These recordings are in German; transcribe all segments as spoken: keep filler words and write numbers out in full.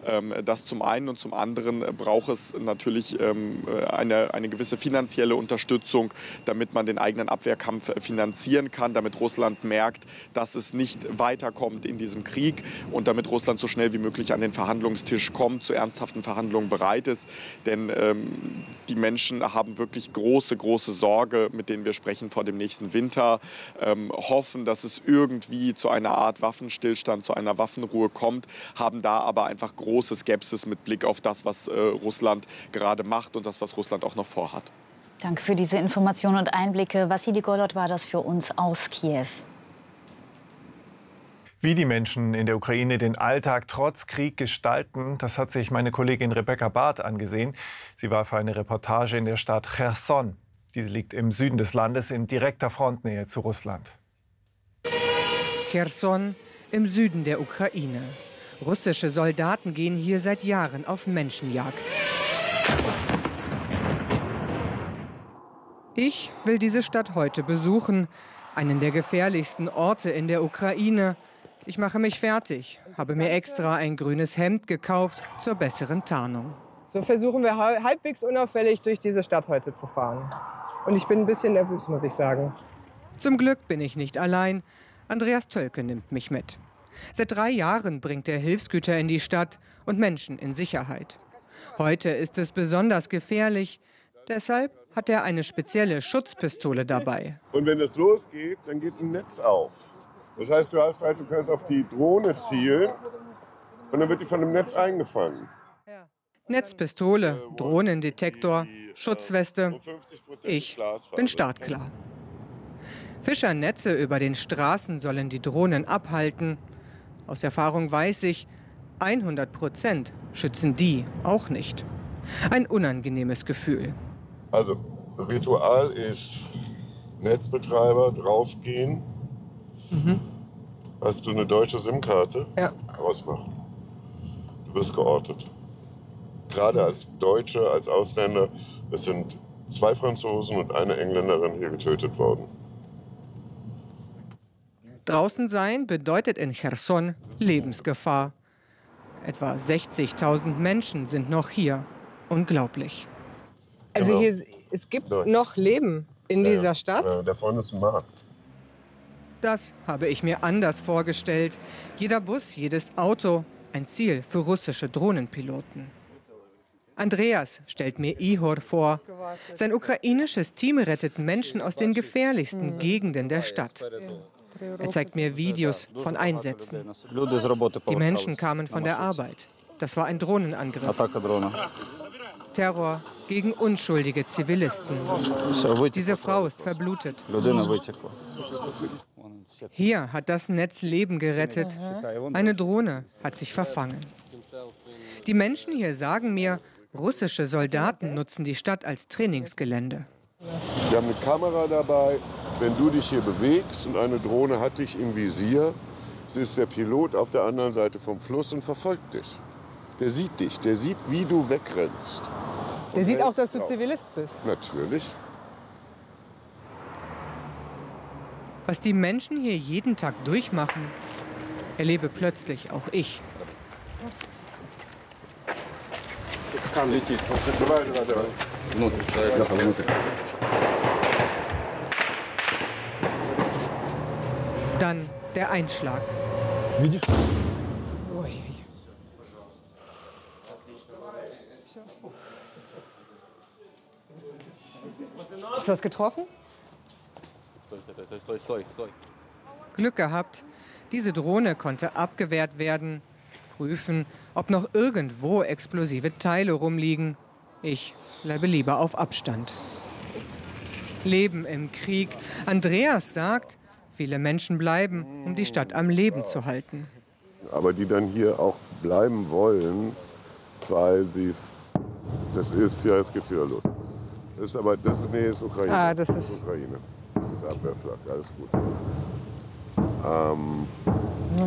Das zum einen, und zum anderen braucht es natürlich eine, eine gewisse finanzielle Unterstützung, damit man den eigenen Abwehrkampf finanzieren kann, damit Russland merkt, dass es nicht weiterkommt in diesem Krieg und damit Russland so schnell wie möglich an den Verhandlungstisch kommt, zu ernsthaften Verhandlungen bereit ist. Denn ähm, die Menschen haben wirklich große, große Sorge, mit denen wir sprechen, vor dem nächsten Winter, ähm, hoffen, dass es irgendwie zu einer Art Waffenstillstand, zu einer Waffenruhe kommt, haben da aber einfach große Skepsis mit Blick auf das, was äh, Russland gerade macht und das, was Russland auch noch vorhat. Danke für diese Informationen und Einblicke. Wassili Golod war das für uns aus Kiew. Wie die Menschen in der Ukraine den Alltag trotz Krieg gestalten, das hat sich meine Kollegin Rebecca Barth angesehen. Sie war für eine Reportage in der Stadt Cherson. Diese liegt im Süden des Landes in direkter Frontnähe zu Russland. Cherson im Süden der Ukraine. Russische Soldaten gehen hier seit Jahren auf Menschenjagd. Ich will diese Stadt heute besuchen, einen der gefährlichsten Orte in der Ukraine. Ich mache mich fertig, habe mir extra ein grünes Hemd gekauft zur besseren Tarnung. So versuchen wir halbwegs unauffällig durch diese Stadt heute zu fahren. Und ich bin ein bisschen nervös, muss ich sagen. Zum Glück bin ich nicht allein. Andreas Tölke nimmt mich mit. Seit drei Jahren bringt er Hilfsgüter in die Stadt und Menschen in Sicherheit. Heute ist es besonders gefährlich. Deshalb hat er eine spezielle Schutzpistole dabei. Und wenn es losgeht, dann geht ein Netz auf. Das heißt, du, hast halt, du kannst auf die Drohne zielen und dann wird die von dem Netz eingefangen. Netzpistole, Drohnendetektor, Schutzweste. Ich bin startklar. Fischernetze über den Straßen sollen die Drohnen abhalten. Aus Erfahrung weiß ich, hundert Prozent schützen die auch nicht. Ein unangenehmes Gefühl. Also, Ritual ist Netzbetreiber draufgehen. Mhm. Hast du eine deutsche SIM-Karte? Ja. Ausmachen. Du wirst geortet. Gerade als Deutsche, als Ausländer, es sind zwei Franzosen und eine Engländerin hier getötet worden. Draußen sein bedeutet in Cherson Lebensgefahr. Etwa sechzigtausend Menschen sind noch hier. Unglaublich. Also Genau. hier, es gibt noch Leben in ja, dieser Stadt? Ja, da vorne ist ein Markt. Das habe ich mir anders vorgestellt. Jeder Bus, jedes Auto, ein Ziel für russische Drohnenpiloten. Andreas stellt mir Ihor vor. Sein ukrainisches Team rettet Menschen aus den gefährlichsten Gegenden der Stadt. Er zeigt mir Videos von Einsätzen. Die Menschen kamen von der Arbeit. Das war ein Drohnenangriff. Terror gegen unschuldige Zivilisten. Diese Frau ist verblutet. Hier hat das Netz Leben gerettet. Eine Drohne hat sich verfangen. Die Menschen hier sagen mir, russische Soldaten nutzen die Stadt als Trainingsgelände. Wir haben eine Kamera dabei. Wenn du dich hier bewegst und eine Drohne hat dich im Visier, ist der Pilot auf der anderen Seite vom Fluss und verfolgt dich. Der sieht dich, der sieht, wie du wegrennst. Der sieht auch, dass du Zivilist bist. Natürlich. Was die Menschen hier jeden Tag durchmachen, erlebe plötzlich auch ich. Dann der Einschlag. Ist was getroffen? Glück gehabt, diese Drohne konnte abgewehrt werden. Prüfen, ob noch irgendwo explosive Teile rumliegen. Ich bleibe lieber auf Abstand. Leben im Krieg. Andreas sagt, viele Menschen bleiben, um die Stadt am Leben zu halten. Aber die dann hier auch bleiben wollen, weil sie, das ist, ja, jetzt geht's wieder los. Das ist aber, das ist, nee, ist Ukraine. Ah, das ist, das ist Ukraine. Das ist Abwehrflak, alles gut. Ähm, ja.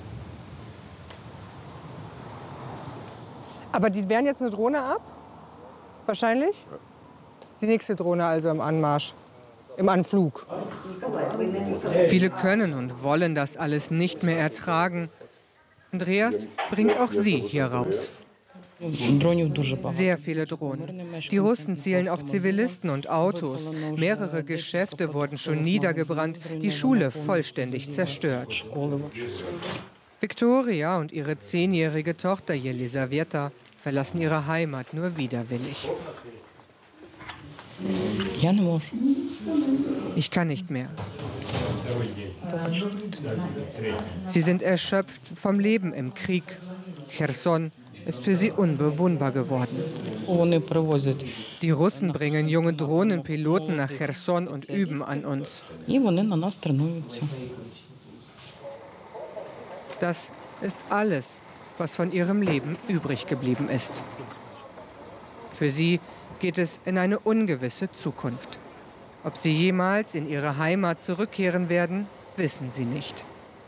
Aber die wehren jetzt eine Drohne ab? Wahrscheinlich? Ja. Die nächste Drohne also im Anmarsch, im Anflug. Viele können und wollen das alles nicht mehr ertragen. Andreas bringt auch sie hier raus. Sehr viele Drohnen. Die Russen zielen auf Zivilisten und Autos. Mehrere Geschäfte wurden schon niedergebrannt, die Schule vollständig zerstört. Viktoria und ihre zehnjährige Tochter Jelisaweta verlassen ihre Heimat nur widerwillig. Ich kann nicht mehr. Sie sind erschöpft vom Leben im Krieg. Cherson ist für sie unbewohnbar geworden. Die Russen bringen junge Drohnenpiloten nach Cherson und üben an uns. Das ist alles, was von ihrem Leben übrig geblieben ist. Für sie geht es in eine ungewisse Zukunft. Ob sie jemals in ihre Heimat zurückkehren werden, wissen sie nicht.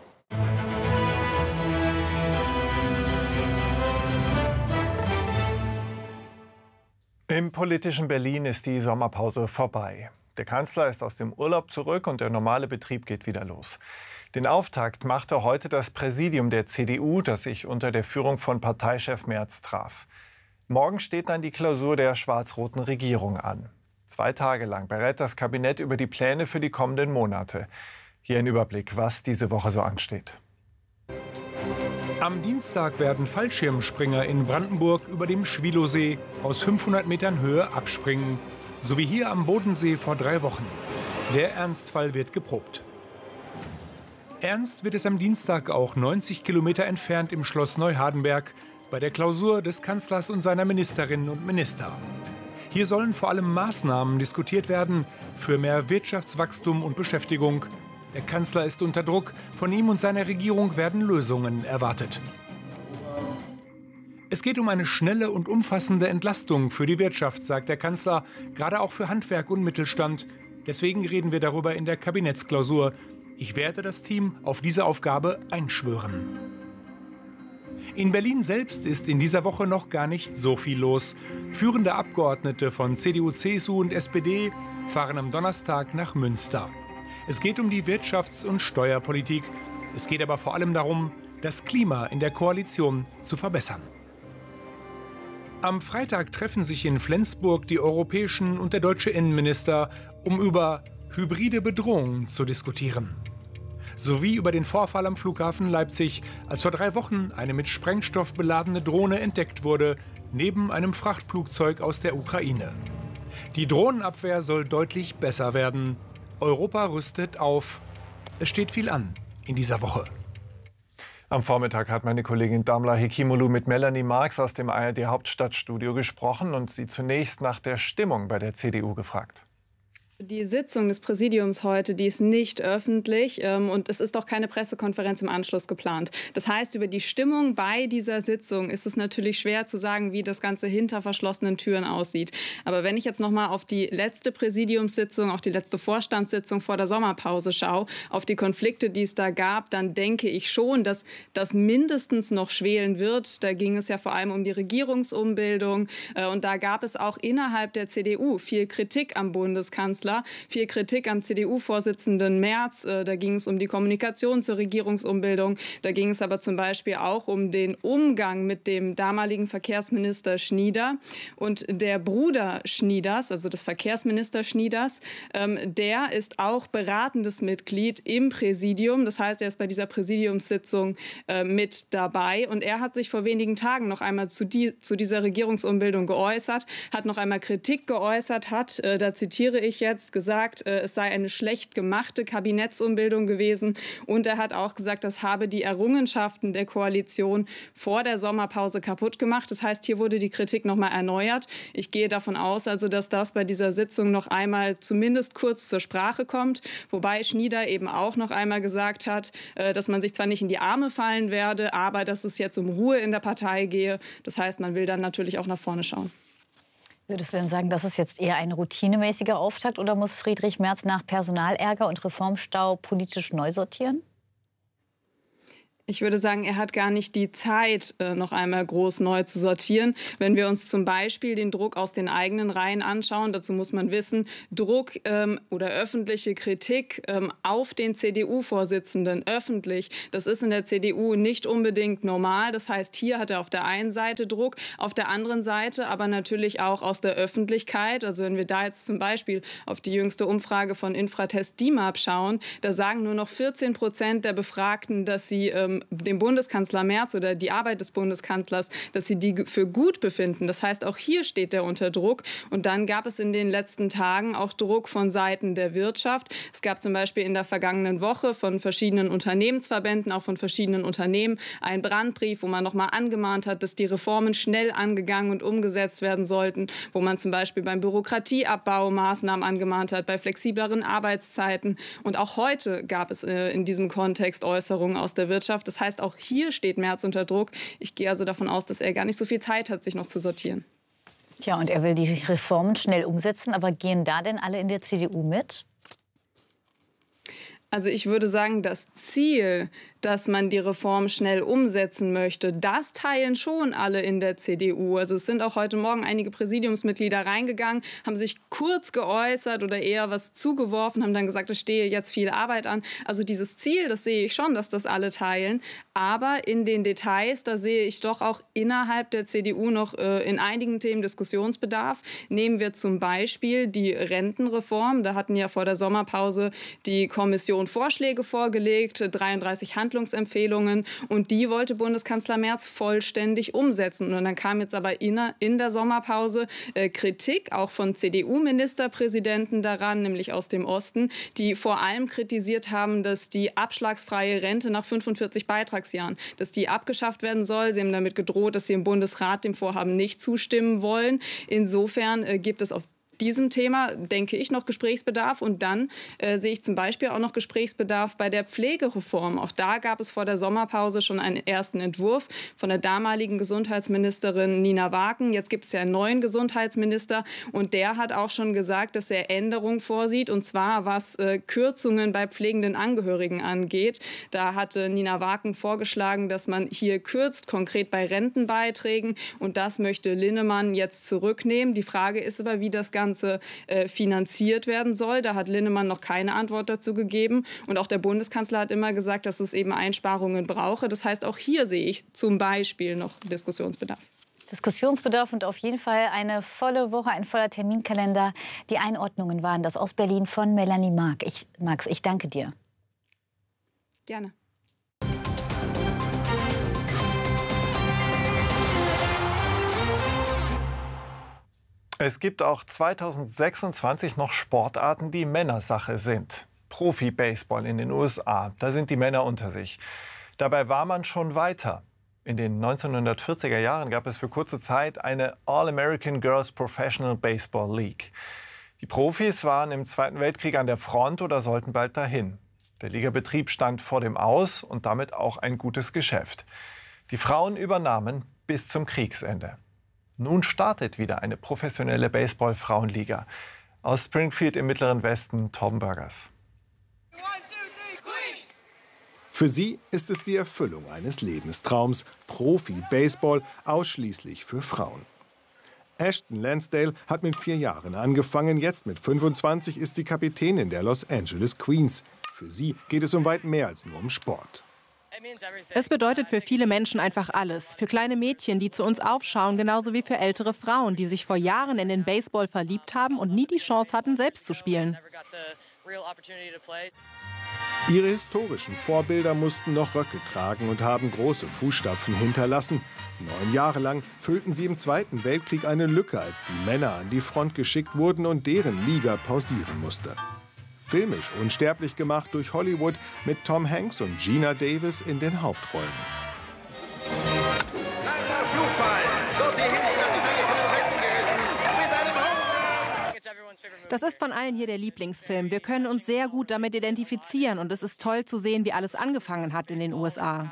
Im politischen Berlin ist die Sommerpause vorbei. Der Kanzler ist aus dem Urlaub zurück und der normale Betrieb geht wieder los. Den Auftakt machte heute das Präsidium der C D U, das sich unter der Führung von Parteichef Merz traf. Morgen steht dann die Klausur der schwarz-roten Regierung an. Zwei Tage lang berät das Kabinett über die Pläne für die kommenden Monate. Hier ein Überblick, was diese Woche so ansteht. Am Dienstag werden Fallschirmspringer in Brandenburg über dem Schwilowsee aus fünfhundert Metern Höhe abspringen. So wie hier am Bodensee vor drei Wochen. Der Ernstfall wird geprobt. Ernst wird es am Dienstag auch neunzig Kilometer entfernt im Schloss Neuhardenberg bei der Klausur des Kanzlers und seiner Ministerinnen und Minister. Hier sollen vor allem Maßnahmen diskutiert werden für mehr Wirtschaftswachstum und Beschäftigung. Der Kanzler ist unter Druck. Von ihm und seiner Regierung werden Lösungen erwartet. Es geht um eine schnelle und umfassende Entlastung für die Wirtschaft, sagt der Kanzler, gerade auch für Handwerk und Mittelstand. Deswegen reden wir darüber in der Kabinettsklausur. Ich werde das Team auf diese Aufgabe einschwören. In Berlin selbst ist in dieser Woche noch gar nicht so viel los. Führende Abgeordnete von C D U, C S U und S P D fahren am Donnerstag nach Münster. Es geht um die Wirtschafts- und Steuerpolitik. Es geht aber vor allem darum, das Klima in der Koalition zu verbessern. Am Freitag treffen sich in Flensburg die europäischen und der deutsche Innenminister, um über hybride Bedrohungen zu diskutieren. Sowie über den Vorfall am Flughafen Leipzig, als vor drei Wochen eine mit Sprengstoff beladene Drohne entdeckt wurde, neben einem Frachtflugzeug aus der Ukraine. Die Drohnenabwehr soll deutlich besser werden. Europa rüstet auf. Es steht viel an in dieser Woche. Am Vormittag hat meine Kollegin Damla Hekimolu mit Melanie Marx aus dem A R D-Hauptstadtstudio gesprochen und sie zunächst nach der Stimmung bei der C D U gefragt. Die Sitzung des Präsidiums heute, die ist nicht öffentlich ähm, und es ist auch keine Pressekonferenz im Anschluss geplant. Das heißt, über die Stimmung bei dieser Sitzung ist es natürlich schwer zu sagen, wie das Ganze hinter verschlossenen Türen aussieht. Aber wenn ich jetzt noch mal auf die letzte Präsidiumssitzung, auch die letzte Vorstandssitzung vor der Sommerpause schaue, auf die Konflikte, die es da gab, dann denke ich schon, dass das mindestens noch schwelen wird. Da ging es ja vor allem um die Regierungsumbildung äh, und da gab es auch innerhalb der C D U viel Kritik am Bundeskanzler. Viel Kritik am C D U-Vorsitzenden Merz. Da ging es um die Kommunikation zur Regierungsumbildung. Da ging es aber zum Beispiel auch um den Umgang mit dem damaligen Verkehrsminister Schnieder. Und der Bruder Schnieders, also des Verkehrsminister Schnieders, der ist auch beratendes Mitglied im Präsidium. Das heißt, er ist bei dieser Präsidiumssitzung mit dabei. Und er hat sich vor wenigen Tagen noch einmal zu, die, zu dieser Regierungsumbildung geäußert, hat noch einmal Kritik geäußert, hat, da zitiere ich jetzt, gesagt, es sei eine schlecht gemachte Kabinettsumbildung gewesen. Und er hat auch gesagt, das habe die Errungenschaften der Koalition vor der Sommerpause kaputt gemacht. Das heißt, hier wurde die Kritik noch mal erneuert. Ich gehe davon aus, also, dass das bei dieser Sitzung noch einmal zumindest kurz zur Sprache kommt. Wobei Schnieder eben auch noch einmal gesagt hat, dass man sich zwar nicht in die Arme fallen werde, aber dass es jetzt um Ruhe in der Partei gehe. Das heißt, man will dann natürlich auch nach vorne schauen. Würdest du denn sagen, das ist jetzt eher ein routinemäßiger Auftakt oder muss Friedrich Merz nach Personalärger und Reformstau politisch neu sortieren? Ich würde sagen, er hat gar nicht die Zeit, noch einmal groß neu zu sortieren. Wenn wir uns zum Beispiel den Druck aus den eigenen Reihen anschauen, dazu muss man wissen, Druck ähm, oder öffentliche Kritik ähm, auf den C D U-Vorsitzenden öffentlich, das ist in der C D U nicht unbedingt normal. Das heißt, hier hat er auf der einen Seite Druck, auf der anderen Seite aber natürlich auch aus der Öffentlichkeit. Also wenn wir da jetzt zum Beispiel auf die jüngste Umfrage von Infratest D I M A P schauen, da sagen nur noch vierzehn Prozent der Befragten, dass sie ähm, den Bundeskanzler Merz oder die Arbeit des Bundeskanzlers, dass sie die für gut befinden. Das heißt, auch hier steht er unter Druck. Und dann gab es in den letzten Tagen auch Druck von Seiten der Wirtschaft. Es gab zum Beispiel in der vergangenen Woche von verschiedenen Unternehmensverbänden, auch von verschiedenen Unternehmen, einen Brandbrief, wo man noch mal angemahnt hat, dass die Reformen schnell angegangen und umgesetzt werden sollten, wo man zum Beispiel beim Bürokratieabbau Maßnahmen angemahnt hat, bei flexibleren Arbeitszeiten. Und auch heute gab es äh, in diesem Kontext Äußerungen aus der Wirtschaft. Das heißt, auch hier steht Merz unter Druck. Ich gehe also davon aus, dass er gar nicht so viel Zeit hat, sich noch zu sortieren. Tja, und er will die Reformen schnell umsetzen. Aber gehen da denn alle in der C D U mit? Also ich würde sagen, das Ziel, dass man die Reform schnell umsetzen möchte, das teilen schon alle in der C D U. Also es sind auch heute Morgen einige Präsidiumsmitglieder reingegangen, haben sich kurz geäußert oder eher was zugeworfen, haben dann gesagt, es stehe jetzt viel Arbeit an. Also dieses Ziel, das sehe ich schon, dass das alle teilen. Aber in den Details, da sehe ich doch auch innerhalb der C D U noch äh, in einigen Themen Diskussionsbedarf. Nehmen wir zum Beispiel die Rentenreform. Da hatten ja vor der Sommerpause die Kommission Vorschläge vorgelegt, dreiunddreißig Handlungsempfehlungen, und die wollte Bundeskanzler Merz vollständig umsetzen. Und dann kam jetzt aber in, in der Sommerpause äh, Kritik, auch von C D U-Ministerpräsidenten daran, nämlich aus dem Osten, die vor allem kritisiert haben, dass die abschlagsfreie Rente nach fünfundvierzig Beitragsjahren, dass die abgeschafft werden soll. Sie haben damit gedroht, dass sie im Bundesrat dem Vorhaben nicht zustimmen wollen. Insofern äh, gibt es auf diesem Thema, denke ich, noch Gesprächsbedarf. Und dann äh, sehe ich zum Beispiel auch noch Gesprächsbedarf bei der Pflegereform. Auch da gab es vor der Sommerpause schon einen ersten Entwurf von der damaligen Gesundheitsministerin Nina Waken. Jetzt gibt es ja einen neuen Gesundheitsminister, und der hat auch schon gesagt, dass er Änderungen vorsieht, und zwar was äh, Kürzungen bei pflegenden Angehörigen angeht. Da hatte Nina Waken vorgeschlagen, dass man hier kürzt, konkret bei Rentenbeiträgen, und das möchte Linnemann jetzt zurücknehmen. Die Frage ist aber, wie das Ganze Ganze äh, finanziert werden soll. Da hat Linnemann noch keine Antwort dazu gegeben. Und auch der Bundeskanzler hat immer gesagt, dass es eben Einsparungen brauche. Das heißt, auch hier sehe ich zum Beispiel noch Diskussionsbedarf. Diskussionsbedarf und auf jeden Fall eine volle Woche, ein voller Terminkalender. Die Einordnungen waren das aus Berlin von Melanie Mark. Ich, Max, ich danke dir. Gerne. Es gibt auch zweitausendsechsundzwanzig noch Sportarten, die Männersache sind. Profi-Baseball in den U S A, da sind die Männer unter sich. Dabei war man schon weiter. In den neunzehnhundertvierziger Jahren gab es für kurze Zeit eine All-American Girls Professional Baseball League. Die Profis waren im Zweiten Weltkrieg an der Front oder sollten bald dahin. Der Ligabetrieb stand vor dem Aus und damit auch ein gutes Geschäft. Die Frauen übernahmen bis zum Kriegsende. Nun startet wieder eine professionelle Baseball-Frauenliga. Aus Springfield im Mittleren Westen, Torben Burgers. Für sie ist es die Erfüllung eines Lebenstraums. Profi-Baseball ausschließlich für Frauen. Ashton Lansdale hat mit vier Jahren angefangen. Jetzt mit fünfundzwanzig ist sie Kapitänin der Los Angeles Queens. Für sie geht es um weit mehr als nur um Sport. Es bedeutet für viele Menschen einfach alles. Für kleine Mädchen, die zu uns aufschauen, genauso wie für ältere Frauen, die sich vor Jahren in den Baseball verliebt haben und nie die Chance hatten, selbst zu spielen. Ihre historischen Vorbilder mussten noch Röcke tragen und haben große Fußstapfen hinterlassen. Neun Jahre lang füllten sie im Zweiten Weltkrieg eine Lücke, als die Männer an die Front geschickt wurden und deren Liga pausieren musste. Filmisch unsterblich gemacht durch Hollywood mit Tom Hanks und Geena Davis in den Hauptrollen. Das ist von allen hier der Lieblingsfilm. Wir können uns sehr gut damit identifizieren und es ist toll zu sehen, wie alles angefangen hat in den U S A.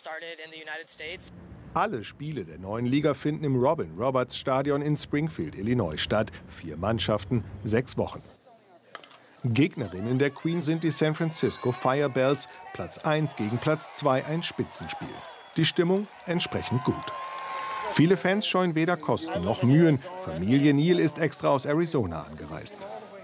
Alle Spiele der neuen Liga finden im Robin Roberts Stadion in Springfield, Illinois statt. Vier Mannschaften, sechs Wochen. Gegnerinnen der Queen sind die San Francisco Firebells. Platz eins gegen Platz zwei, ein Spitzenspiel. Die Stimmung entsprechend gut. Viele Fans scheuen weder Kosten noch Mühen. Familie Neal ist extra aus Arizona angereist.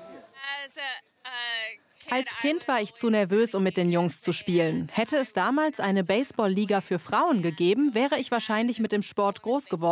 Als Kind war ich zu nervös, um mit den Jungs zu spielen. Hätte es damals eine Baseballliga für Frauen gegeben, wäre ich wahrscheinlich mit dem Sport groß geworden.